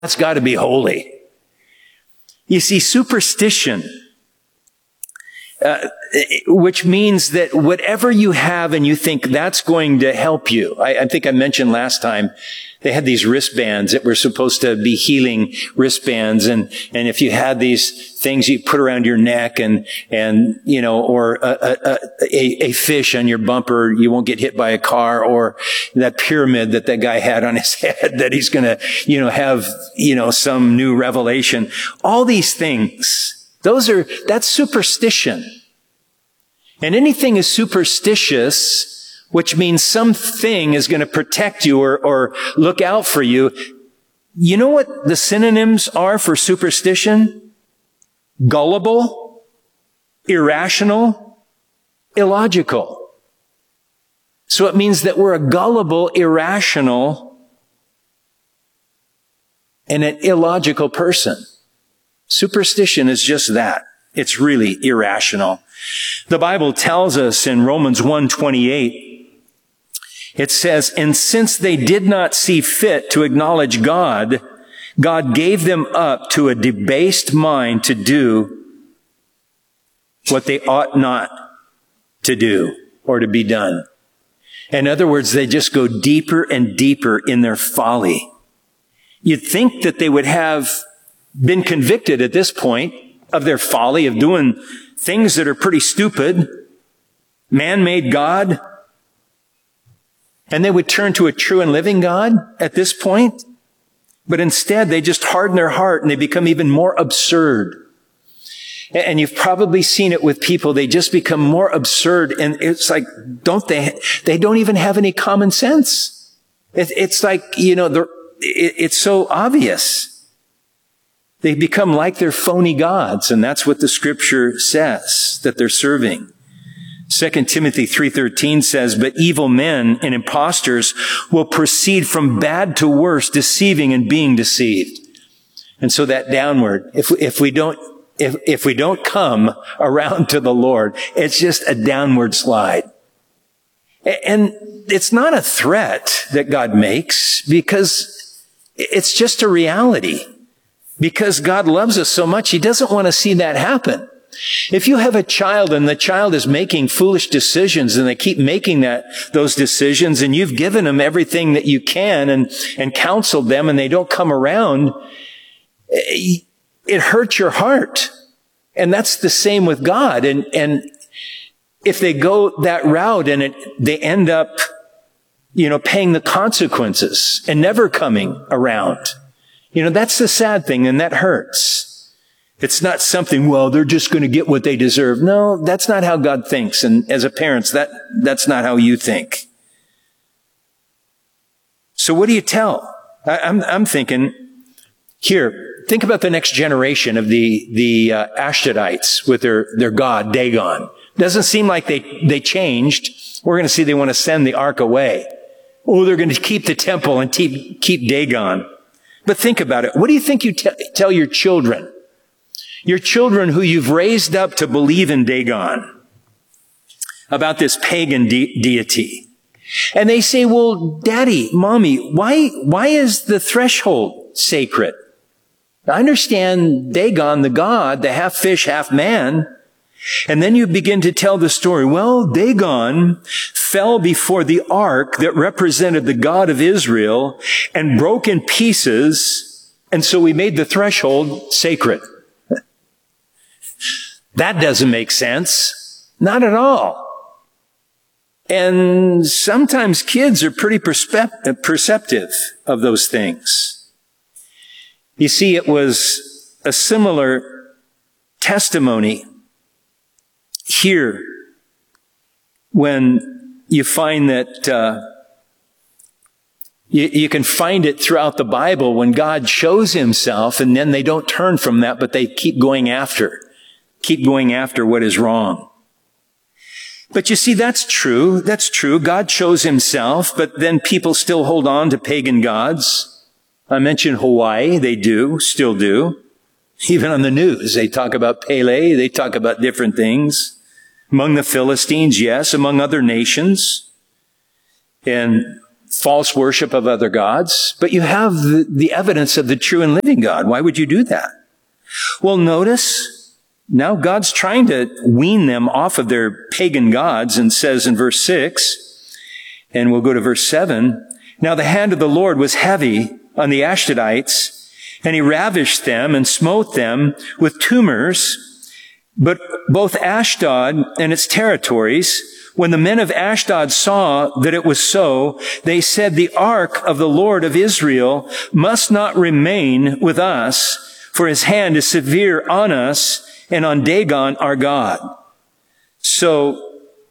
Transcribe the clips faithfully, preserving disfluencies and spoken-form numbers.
that's got to be holy. You see, superstition, uh, which means that whatever you have and you think that's going to help you. I, I think I mentioned last time, they had these wristbands that were supposed to be healing wristbands. And, and if you had these things you put around your neck and, and, you know, or a, a, a, a fish on your bumper, you won't get hit by a car, or that pyramid that that guy had on his head that he's going to, you know, have, you know, some new revelation. All these things, those are, that's superstition. And anything is superstitious, which means something is going to protect you or, or look out for you. You know what the synonyms are for superstition? Gullible, irrational, illogical. So it means that we're a gullible, irrational, and an illogical person. Superstition is just that. It's really irrational. The Bible tells us in Romans one twenty-eight, it says, and since they did not see fit to acknowledge God, God gave them up to a debased mind to do what they ought not to do or to be done. In other words, they just go deeper and deeper in their folly. You'd think that they would have been convicted at this point of their folly, of doing things that are pretty stupid, man-made God, and they would turn to a true and living God at this point. But instead, they just harden their heart and they become even more absurd. And you've probably seen it with people. They just become more absurd. And it's like, don't they, they don't even have any common sense. It, it's like, you know, it, it's so obvious. They become like their phony gods. And that's what the scripture says that they're serving. Second Timothy three thirteen says, but evil men and impostors will proceed from bad to worse, deceiving and being deceived. And so that downward, if, if we don't, if, if we don't come around to the Lord, it's just a downward slide. And it's not a threat that God makes, because it's just a reality. Because God loves us so much, He doesn't want to see that happen. If you have a child and the child is making foolish decisions and they keep making that, those decisions, and you've given them everything that you can and, and counseled them and they don't come around, it, it hurts your heart. And that's the same with God. And, and if they go that route and it, they end up, you know, paying the consequences and never coming around, you know, that's the sad thing, and that hurts. It's not something, well, they're just going to get what they deserve. No, that's not how God thinks. And as a parent, that, that's not how you think. So what do you tell? I, I'm, I'm thinking, here, think about the next generation of the, the uh, Ashdodites with their, their god, Dagon. Doesn't seem like they, they changed. We're going to see they want to send the ark away. Oh, they're going to keep the temple and keep, keep Dagon. But think about it. What do you think you te- tell your children? Your children who you've raised up to believe in Dagon, about this pagan de- deity. And they say, well, Daddy, Mommy, why, why is the threshold sacred? I understand Dagon, the god, the half fish, half man. And then you begin to tell the story. Well, Dagon fell before the ark that represented the God of Israel and broke in pieces. And so we made the threshold sacred. That doesn't make sense. Not at all. And sometimes kids are pretty perspe- perceptive of those things. You see, it was a similar testimony here when you find that uh, you, you can find it throughout the Bible when God shows Himself, and then they don't turn from that, but they keep going after. Keep going after what is wrong. But you see, that's true. That's true. God shows Himself, but then people still hold on to pagan gods. I mentioned Hawaii. They do, still do. Even on the news, they talk about Pele. They talk about different things. Among the Philistines, yes. Among other nations. And false worship of other gods, but you have the, the evidence of the true and living God. Why would you do that? Well, notice now God's trying to wean them off of their pagan gods and says in verse six, and we'll go to verse seven, now the hand of the Lord was heavy on the Ashdodites, and he ravished them and smote them with tumors. But both Ashdod and its territories, when the men of Ashdod saw that it was so, they said, the ark of the Lord of Israel must not remain with us, for his hand is severe on us and on Dagon our God. So,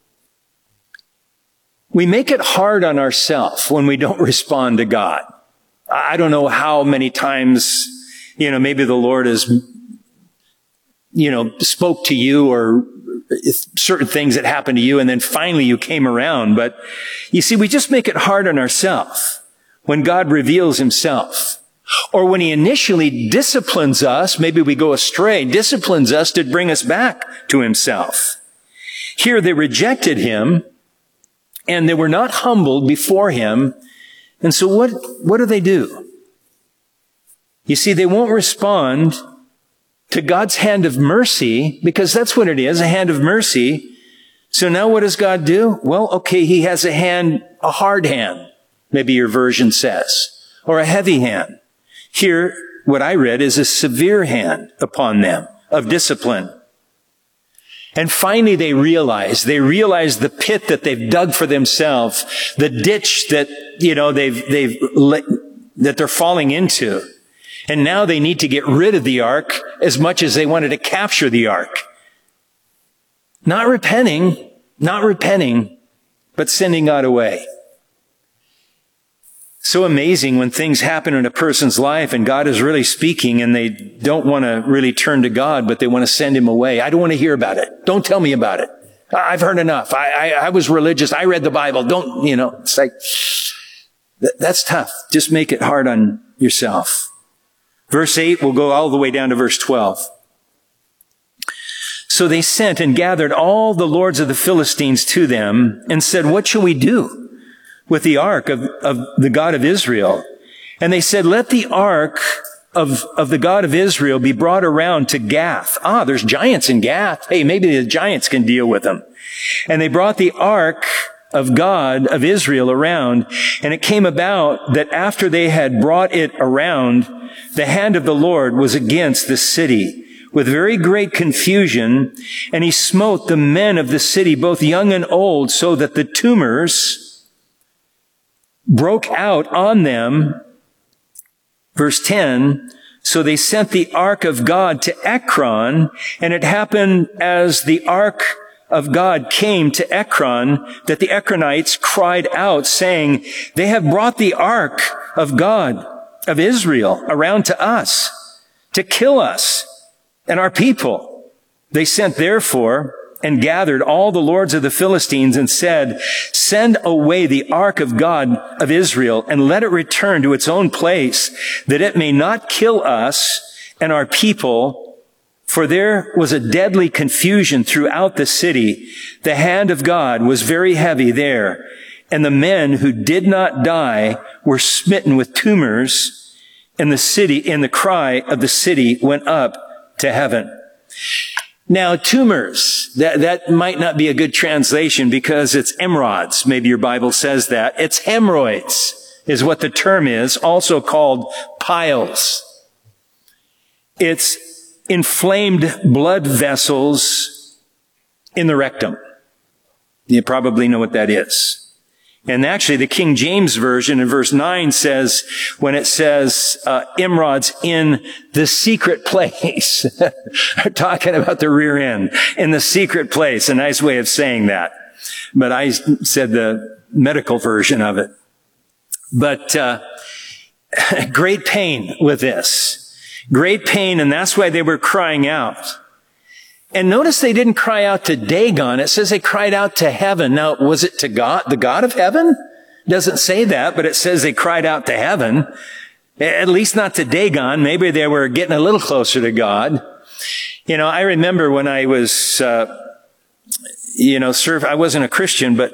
we make it hard on ourselves when we don't respond to God. I don't know how many times, you know, maybe the Lord has, you know, spoke to you or certain things that happened to you and then finally you came around. But you see, we just make it hard on ourselves when God reveals himself. Or when he initially disciplines us, maybe we go astray, disciplines us to bring us back to himself. Here they rejected him and they were not humbled before him. And so what, what do they do? You see, they won't respond to God's hand of mercy, because that's what it is, a hand of mercy. So now what does God do? Well, okay, he has a hand, a hard hand, maybe your version says, or a heavy hand. Here, what I read is a severe hand upon them of discipline. And finally they realize, they realize the pit that they've dug for themselves, the ditch that, you know, they've, they've, that they're falling into. And now they need to get rid of the ark as much as they wanted to capture the ark. Not repenting, not repenting, but sending God away. So amazing when things happen in a person's life and God is really speaking and they don't want to really turn to God, but they want to send him away. I don't want to hear about it. Don't tell me about it. I've heard enough. I, I, I was religious. I read the Bible. Don't, you know, it's like, th- that's tough. Just make it hard on yourself. Verse eight, we'll go all the way down to verse twelve. So they sent and gathered all the lords of the Philistines to them and said, what shall we do with the ark of, of the God of Israel? And they said, let the ark of, of the God of Israel be brought around to Gath. Ah, there's giants in Gath. Hey, maybe the giants can deal with them. And they brought the ark of God of Israel around, and it came about that after they had brought it around, the hand of the Lord was against the city with very great confusion, and he smote the men of the city, both young and old, so that the tumors broke out on them. Verse ten, so they sent the ark of God to Ekron, and it happened as the ark of God came to Ekron, that the Ekronites cried out, saying, they have brought the ark of God of Israel around to us to kill us and our people. They sent therefore and gathered all the lords of the Philistines and said, send away the ark of God of Israel and let it return to its own place, that it may not kill us and our people. For there was a deadly confusion throughout the city. The hand of God was very heavy there, and the men who did not die were smitten with tumors, and the city, and the cry of the city went up to heaven. Now, tumors, that, that might not be a good translation because it's emerods. Maybe your Bible says that. It's hemorrhoids is what the term is, also called piles. It's inflamed blood vessels in the rectum. You probably know what that is. And actually, the King James Version in verse nine says, when it says, uh, emerods in the secret place, they're talking about the rear end, in the secret place, a nice way of saying that. But I said the medical version of it. But, uh, great pain with this. Great pain, and that's why they were crying out. And notice they didn't cry out to Dagon. It says they cried out to heaven. Now, was it to God, the God of heaven? It doesn't say that, but it says they cried out to heaven. At least not to Dagon. Maybe they were getting a little closer to God. You know, I remember when I was, uh, you know, serve, I wasn't a Christian, but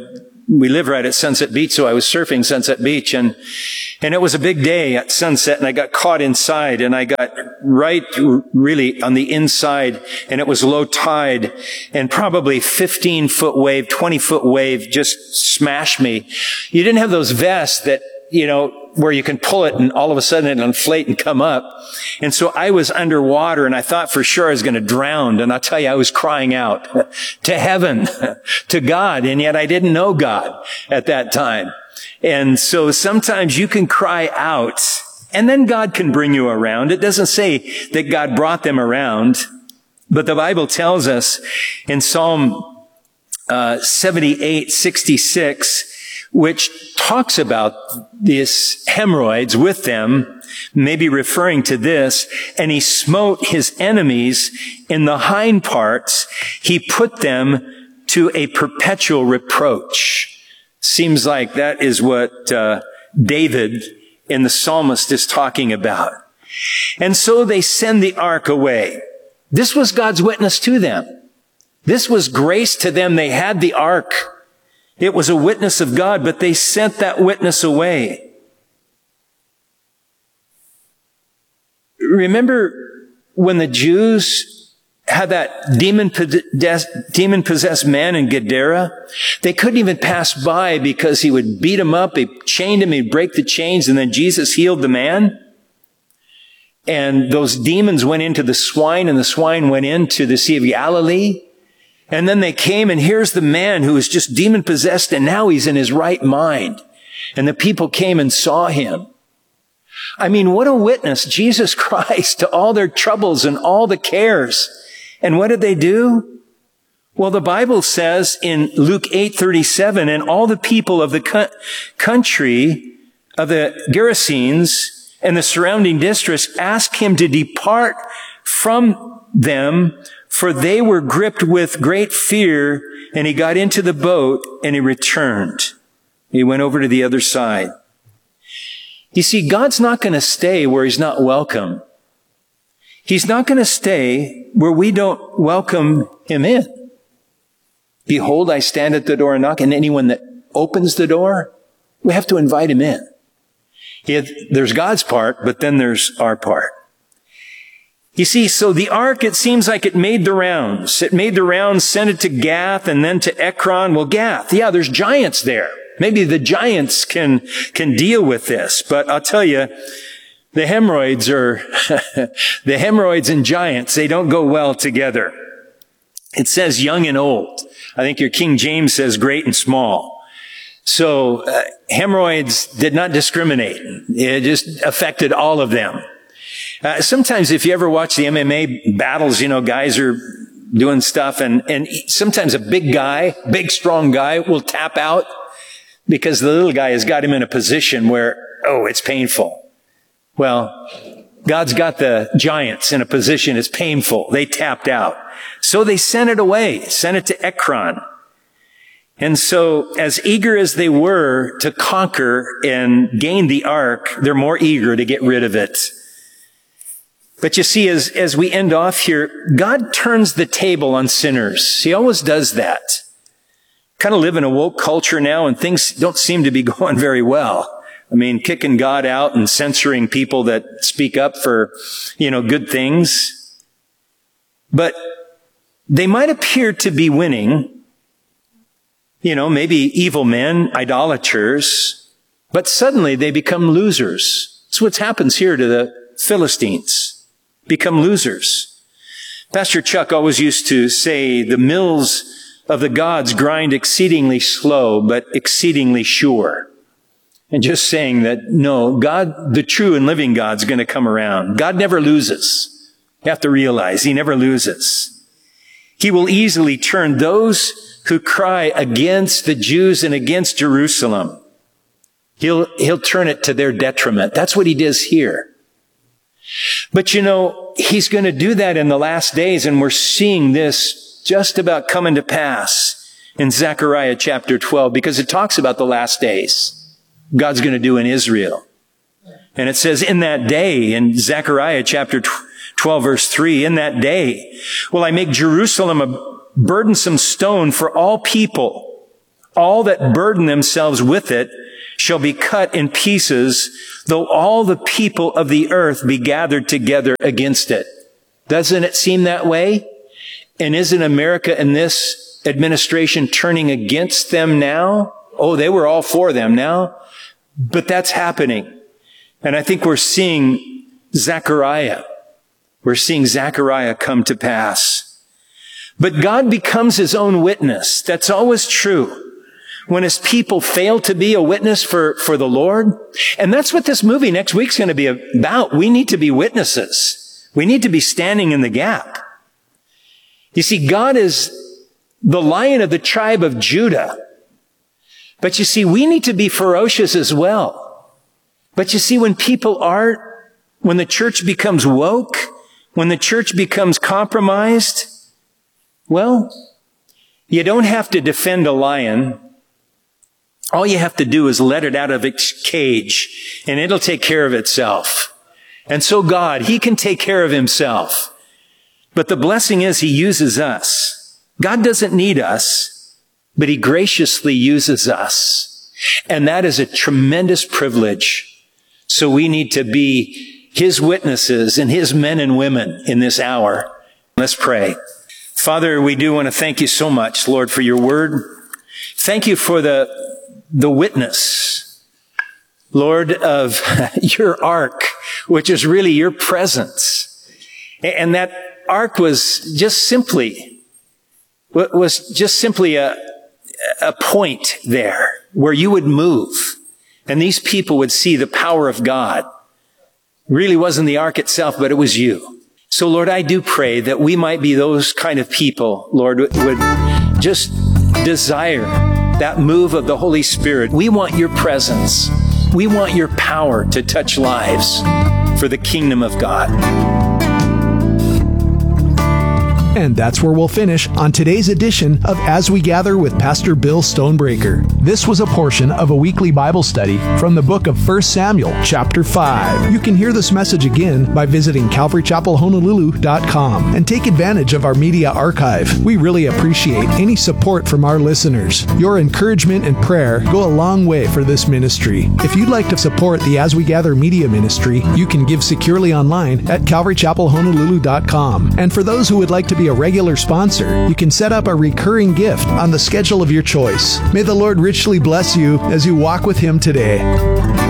we live right at Sunset Beach, so I was surfing Sunset Beach, and and it was a big day at sunset, and I got caught inside, and I got right really on the inside, and it was low tide, and probably fifteen foot wave, twenty foot wave just smashed me. You didn't have those vests that, you know, where you can pull it and all of a sudden it'll inflate and come up. And so I was underwater, and I thought for sure I was going to drown. And I'll tell you, I was crying out to heaven, to God. And yet I didn't know God at that time. And so sometimes you can cry out and then God can bring you around. It doesn't say that God brought them around, but the Bible tells us in Psalm uh, seventy-eight sixty-six, which talks about these hemorrhoids with them, maybe referring to this, and he smote his enemies in the hind parts. He put them to a perpetual reproach. Seems like that is what uh, David in the psalmist is talking about. And so they send the ark away. This was God's witness to them. This was grace to them. They had the ark. It was a witness of God, but they sent that witness away. Remember when the Jews had that demon-possessed, demon-possessed man in Gadara? They couldn't even pass by because he would beat him up, he chained him, he'd break the chains, and then Jesus healed the man. And those demons went into the swine, and the swine went into the Sea of Galilee. And then they came, and here's the man who was just demon-possessed, and now he's in his right mind. And the people came and saw him. I mean, what a witness, Jesus Christ, to all their troubles and all the cares. And what did they do? Well, the Bible says in Luke eight thirty-seven, and all the people of the co- country of the Gerasenes and the surrounding districts asked him to depart from them, for they were gripped with great fear, and he got into the boat and he returned. He went over to the other side. You see, God's not going to stay where he's not welcome. He's not going to stay where we don't welcome him in. Behold, I stand at the door and knock, and anyone that opens the door, we have to invite him in. Had, there's God's part, but then there's our part. You see, so the ark, it seems like it made the rounds. It made the rounds, sent it to Gath and then to Ekron. Well, Gath, yeah, there's giants there. Maybe the giants can, can deal with this. But I'll tell you, the hemorrhoids are, the hemorrhoids and giants, they don't go well together. It says young and old. I think your King James says great and small. So uh, hemorrhoids did not discriminate. It just affected all of them. Uh, sometimes if you ever watch the M M A battles, you know, guys are doing stuff, and, and sometimes a big guy, big strong guy will tap out because the little guy has got him in a position where, oh, it's painful. Well, God's got the giants in a position it's painful. They tapped out. So they sent it away, sent it to Ekron. And so as eager as they were to conquer and gain the ark, they're more eager to get rid of it. But you see, as, as we end off here, God turns the table on sinners. He always does that. Kind of live in a woke culture now, and things don't seem to be going very well. I mean, kicking God out and censoring people that speak up for, you know, good things. But they might appear to be winning. You know, maybe evil men, idolaters. But suddenly they become losers. That's what happens here to the Philistines. Become losers. Pastor Chuck always used to say, the mills of the gods grind exceedingly slow, but exceedingly sure. And just saying that, no, God, the true and living God's going to come around. God never loses. You have to realize he never loses. He will easily turn those who cry against the Jews and against Jerusalem. He'll, he'll turn it to their detriment. That's what he does here. But you know, he's going to do that in the last days, and we're seeing this just about coming to pass in Zechariah chapter twelve, because it talks about the last days God's going to do in Israel. And it says, in that day, in Zechariah chapter twelve, verse three, in that day will I make Jerusalem a burdensome stone for all people. All that burden themselves with it shall be cut in pieces, though all the people of the earth be gathered together against it. Doesn't it seem that way? And isn't America and this administration turning against them now? Oh, they were all for them now. But that's happening. And I think we're seeing Zechariah. We're seeing Zechariah come to pass. But God becomes his own witness. That's always true. When his people fail to be a witness for, for the Lord. And that's what this movie next week's going to be about. We need to be witnesses. We need to be standing in the gap. You see, God is the Lion of the tribe of Judah. But you see, we need to be ferocious as well. But you see, when people aren't, when the church becomes woke, when the church becomes compromised, well, you don't have to defend a lion. All you have to do is let it out of its cage, and it'll take care of itself. And so God, he can take care of himself. But the blessing is he uses us. God doesn't need us, but he graciously uses us. And that is a tremendous privilege. So we need to be his witnesses and his men and women in this hour. Let's pray. Father, we do want to thank you so much, Lord, for your word. Thank you for the, the witness, Lord, of your ark, which is really your presence. And that ark was just simply, was just simply a, a point there where you would move and these people would see the power of God. Really wasn't the ark itself, but it was you. So Lord, I do pray that we might be those kind of people, Lord, would just desire that move of the Holy Spirit. We want your presence. We want your power to touch lives for the kingdom of God. And that's where we'll finish on today's edition of As We Gather with Pastor Bill Stonebreaker. This was a portion of a weekly Bible study from the book of First Samuel, chapter five. You can hear this message again by visiting calvary chapel honolulu dot com and take advantage of our media archive. We really appreciate any support from our listeners. Your encouragement and prayer go a long way for this ministry. If you'd like to support the As We Gather media ministry, you can give securely online at calvary chapel honolulu dot com. And for those who would like to be a regular sponsor, you can set up a recurring gift on the schedule of your choice. May the Lord richly bless you as you walk with him today.